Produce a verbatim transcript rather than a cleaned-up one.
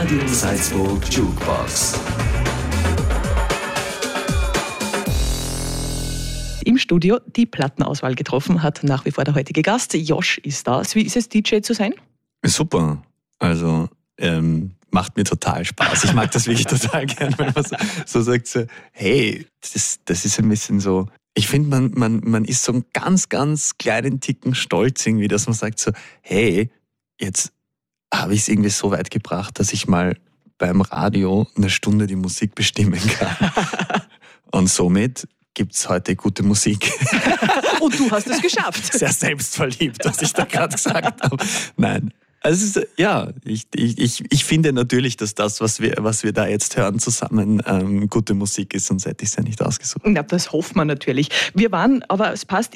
Radio Salzburg Jukebox. Im Studio die Plattenauswahl getroffen hat nach wie vor der heutige Gast. Josh ist da. Wie ist es, D J zu sein? Super. Also ähm, macht mir total Spaß. Ich mag das wirklich total gern, wenn man so, so sagt, so, hey, das, das ist ein bisschen so, ich finde, man, man, man ist so einen ganz, ganz kleinen Ticken stolz irgendwie, dass man sagt so, hey, jetzt habe ich es irgendwie so weit gebracht, dass ich mal beim Radio eine Stunde die Musik bestimmen kann. Und somit gibt es heute gute Musik. Und du hast es geschafft. Sehr selbstverliebt, was ich da gerade gesagt habe. Nein. Also es ist, ja, ich, ich, ich, ich finde natürlich, dass das, was wir, was wir da jetzt hören, zusammen ähm, gute Musik ist, sonst hätte ich es ja nicht ausgesucht. Ja, das hofft man natürlich. Wir waren, aber es passt